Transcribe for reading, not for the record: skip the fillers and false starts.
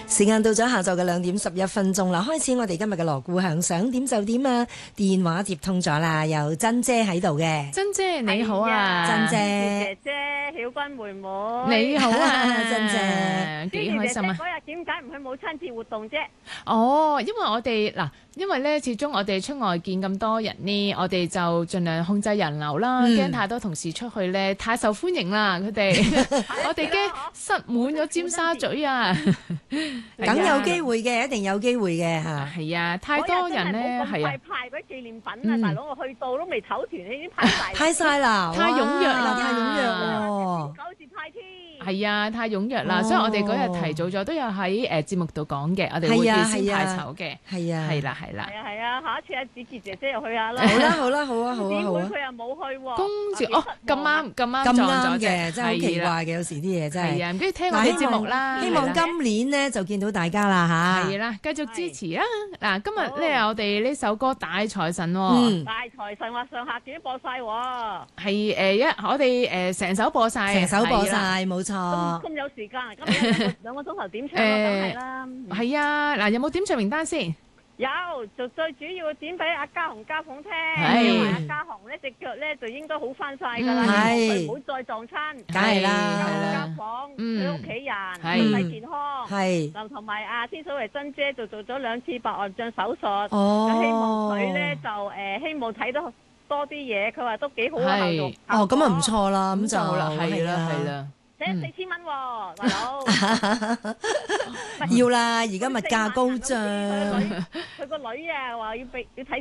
時間到咗下晝嘅2:11啦，開始我哋今日嘅鑼鼓響，想點就點啊！電話接通咗啦，有珍姐喺度嘅。 珍姐你好啊， 珍姐， 姐姐，曉君妹妹， 你好啊， 珍姐， 幾開心啊！ 嗰日點解唔去母親節活動啫？ 哦，因為我哋嗱，因為咧始終我哋出外見咁多人呢，我哋就盡量控制人流啦，驚太多同事出去咧太受歡迎啦，佢哋我哋驚塞滿咗尖沙咀啊！ 梗有機會嘅，一定有機會嘅嚇。 係啊，太多人咧，係啊， 派嗰啲紀念品啊，大佬我去到都未唞團，你已經派晒， 派晒啦， 太踴躍啦， 太踴躍喎！ 九字派添， 係啊，太踴躍啦，所以我哋嗰日提早咗，都有喺節目度講嘅，我哋會預先派籌嘅， 係啊， 係啦，係啦， 係啊，下一次阿子傑姐姐又去下啦， 好啦，好啦，好啊，好啊，好啊， 佢又冇去喎， 公主哦，咁啱撞咗嘅，真係好奇怪嘅，有時啲嘢真係。 係啊，唔該聽我哋節目啦， 希望今年呢就見到大家啦嚇。 係啦，繼續支持啦！嗱，今日咧我哋呢首歌《大財神》 大財神話上下段都播晒喎， 係我哋成首播晒， 成首播晒，冇錯。 咁有時間，今日2個鐘頭點唱梗係啦。 係啊，嗱，有冇點唱名單先？ 有，就最主要點俾阿嘉紅家鳳聽， 係因為阿嘉紅呢隻腳咧就應該好翻晒㗎啦，唔好再撞親。 梗係啦， 家鳳佢屋企人身體健康， 係。 就同埋阿天水圍珍姐就做咗2次白內障手術， 哦， 就希望佢咧就希望睇得多啲嘢，佢話都幾好啊，後續。 哦，咁啊唔錯啦，咁就啦，係啦，係啦。 寫4000蚊喎，大佬。 要啦，而家物價高漲。 佢個女啊話要睇。